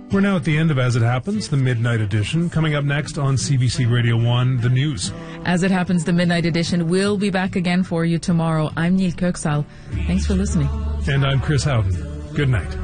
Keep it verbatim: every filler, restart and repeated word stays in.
We're now at the end of As It Happens, the Midnight Edition. Coming up next on C B C Radio one, the news. As It Happens, the Midnight Edition will be back again for you tomorrow. I'm Neil Kirksall. Thanks for listening. And I'm Chris Howden. Good night.